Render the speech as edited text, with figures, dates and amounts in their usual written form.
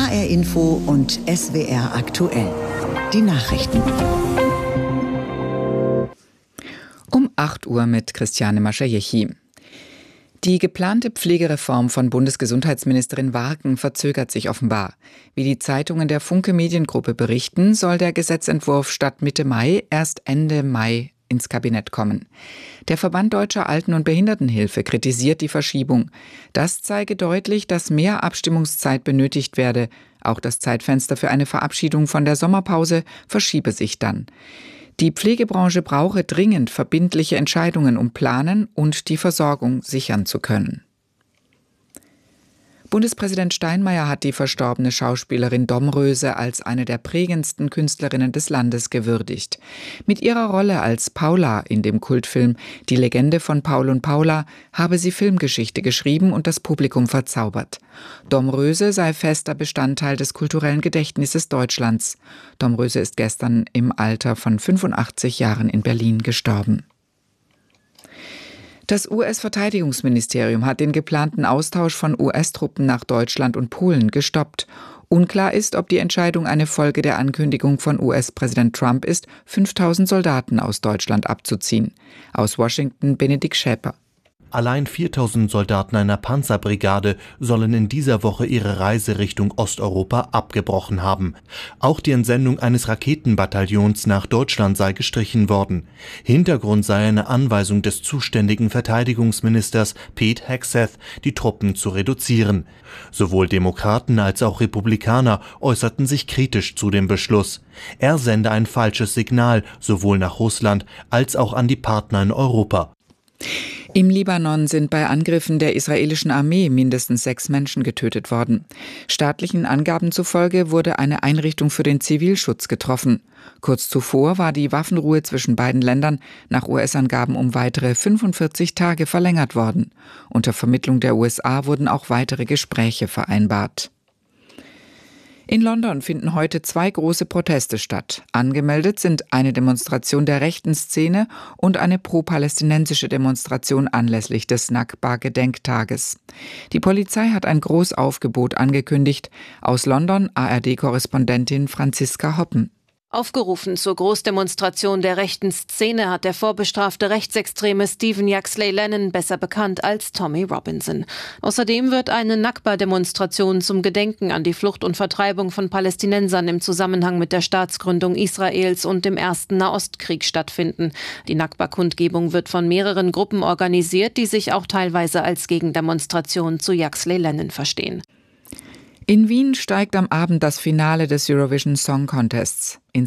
HR Info und SWR aktuell. Die Nachrichten. Um 8 Uhr mit Christiane Maschajechi. Die geplante Pflegereform von Bundesgesundheitsministerin Warken verzögert sich offenbar. Wie die Zeitungen der Funke Mediengruppe berichten, soll der Gesetzentwurf statt Mitte Mai erst Ende Mai ins Kabinett kommen. Der Verband Deutscher Alten- und Behindertenhilfe kritisiert die Verschiebung. Das zeige deutlich, dass mehr Abstimmungszeit benötigt werde. Auch das Zeitfenster für eine Verabschiedung von der Sommerpause verschiebe sich dann. Die Pflegebranche brauche dringend verbindliche Entscheidungen, um planen und die Versorgung sichern zu können. Bundespräsident Steinmeier hat die verstorbene Schauspielerin Domröse als eine der prägendsten Künstlerinnen des Landes gewürdigt. Mit ihrer Rolle als Paula in dem Kultfilm Die Legende von Paul und Paula habe sie Filmgeschichte geschrieben und das Publikum verzaubert. Domröse sei fester Bestandteil des kulturellen Gedächtnisses Deutschlands. Domröse ist gestern im Alter von 85 Jahren in Berlin gestorben. Das US-Verteidigungsministerium hat den geplanten Austausch von US-Truppen nach Deutschland und Polen gestoppt. Unklar ist, ob die Entscheidung eine Folge der Ankündigung von US-Präsident Trump ist, 5000 Soldaten aus Deutschland abzuziehen. Aus Washington Benedikt Schäper. Allein 4000 Soldaten einer Panzerbrigade sollen in dieser Woche ihre Reise Richtung Osteuropa abgebrochen haben. Auch die Entsendung eines Raketenbataillons nach Deutschland sei gestrichen worden. Hintergrund sei eine Anweisung des zuständigen Verteidigungsministers Pete Hegseth, die Truppen zu reduzieren. Sowohl Demokraten als auch Republikaner äußerten sich kritisch zu dem Beschluss. Er sende ein falsches Signal sowohl nach Russland als auch an die Partner in Europa. Im Libanon sind bei Angriffen der israelischen Armee mindestens 6 Menschen getötet worden. Staatlichen Angaben zufolge wurde eine Einrichtung für den Zivilschutz getroffen. Kurz zuvor war die Waffenruhe zwischen beiden Ländern nach US-Angaben um weitere 45 Tage verlängert worden. Unter Vermittlung der USA wurden auch weitere Gespräche vereinbart. In London finden heute 2 große Proteste statt. Angemeldet sind eine Demonstration der rechten Szene und eine pro-palästinensische Demonstration anlässlich des Nakba-Gedenktages. Die Polizei hat ein Großaufgebot angekündigt. Aus London ARD-Korrespondentin Franziska Hoppen. Aufgerufen zur Großdemonstration der rechten Szene hat der vorbestrafte Rechtsextreme Stephen Yaxley Lennon, besser bekannt als Tommy Robinson. Außerdem wird eine Nakba-Demonstration zum Gedenken an die Flucht und Vertreibung von Palästinensern im Zusammenhang mit der Staatsgründung Israels und dem Ersten Nahostkrieg stattfinden. Die Nakba-Kundgebung wird von mehreren Gruppen organisiert, die sich auch teilweise als Gegendemonstration zu Yaxley Lennon verstehen. In Wien steigt am Abend das Finale des Eurovision Song Contests.